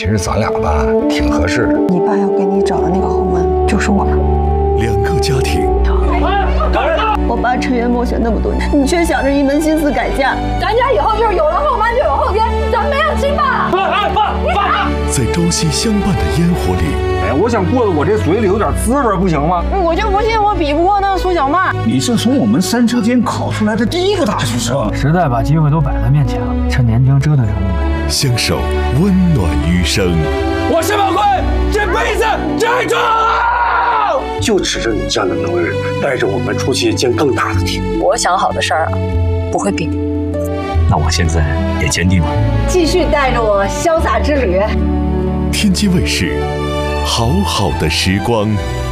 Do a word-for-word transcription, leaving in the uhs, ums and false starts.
其实咱俩吧挺合适的。 你爸要给你找的那个后门就是我。 两个家庭， 我爸沉冤默雪那么多年，你却想着一门心思改嫁。 咱家以后就是有了后妈就有后爹，咱没有亲爸。 爸爸爸！ 在朝夕相伴的烟火里， 哎，我想过得我这嘴里有点滋味，不行吗？ 我就不信我比不过那个苏小曼。 你是从我们三车间考出来的第一个大学生， 时代把机会都摆在面前了，趁年轻折腾折腾呗。 相守温暖余生。 我申宝坤这辈子站住！ 就指着你这样的能人，带着我们出去见更大的天。 我想好的事儿啊，不会变。 那我现在也坚定了， 继续带着我潇洒之旅。 天津卫视，好好的时光。